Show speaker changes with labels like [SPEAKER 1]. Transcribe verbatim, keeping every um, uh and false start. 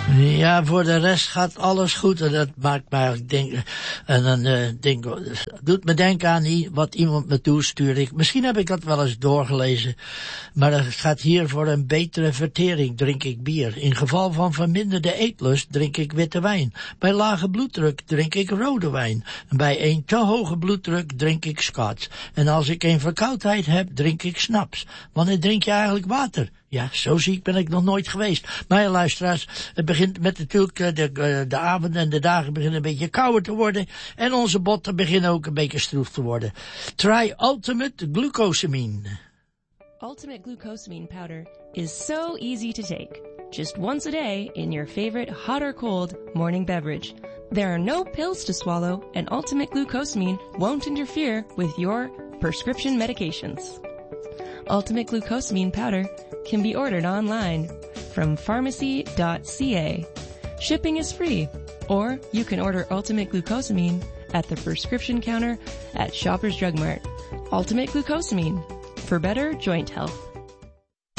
[SPEAKER 1] Ja, voor de rest gaat alles goed. En dat maakt mij eigenlijk denken. En dan uh, denk, doet me denken aan die, wat iemand me toestuurde. Misschien heb ik dat wel eens doorgelezen. Maar het gaat hier voor een betere vertering. Drink ik bier. In geval van verminderde eetlust drink ik witte wijn. Bij lage bloeddruk drink ik rode wijn. En bij een te hoge bloeddruk drink ik scotch. En als ik een verkoudheid heb, drink ik snaps. Wanneer drink je eigenlijk water? Ja, zo ziek ben ik nog nooit geweest. Maar ja, luisteraars, het begint met natuurlijk de, de avonden en de dagen beginnen een beetje kouder te worden. En onze botten beginnen ook een beetje stroef te worden. Try Ultimate Glucosamine.
[SPEAKER 2] Ultimate Glucosamine powder is so easy to take. Just once a day in your favorite hot or cold morning beverage. There are no pills to swallow, and Ultimate Glucosamine won't interfere with your prescription medications. Ultimate Glucosamine powder can be ordered online from pharmacy dot c a. Shipping is free, or you can order Ultimate Glucosamine at the prescription counter at Shoppers Drug Mart. Ultimate Glucosamine, for better joint health.